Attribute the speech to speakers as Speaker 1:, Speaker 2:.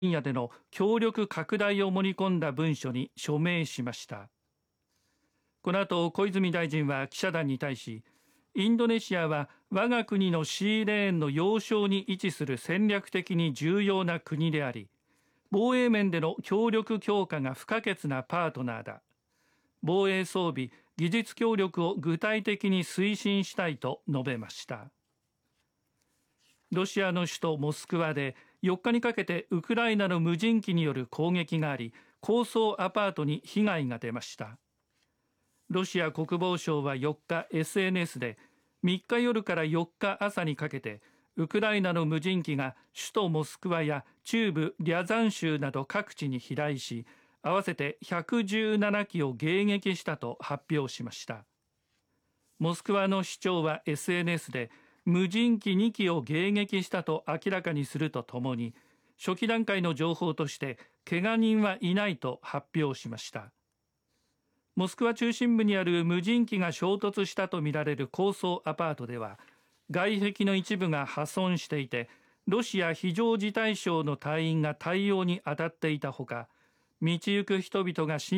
Speaker 1: 分野での協力拡大を盛り込んだ文書に署名しました。この後、小泉大臣は記者団に対し、インドネシアは我が国のシーレーンの要衝に位置する戦略的に重要な国であり、防衛面での協力強化が不可欠なパートナーだ。防衛装備、技術協力を具体的に推進したいと述べました。ロシアの首都モスクワで4日にかけてウクライナの無人機による攻撃があり、高層アパートに被害が出ました。ロシア国防省は4日 SNS で3日夜から4日朝にかけてウクライナの無人機が首都モスクワや中部リャザン州など各地に飛来し、合わせて117機を迎撃したと発表しました。モスクワの市長は SNS で無人機2機を迎撃したと明らかにするとともに、初期段階の情報として怪我人はいないと発表しました。モスクワ中心部にある無人機が衝突したとみられる高層アパートでは、外壁の一部が破損していて、ロシア非常事態省の隊員が対応に当たっていたほか、道行く人々が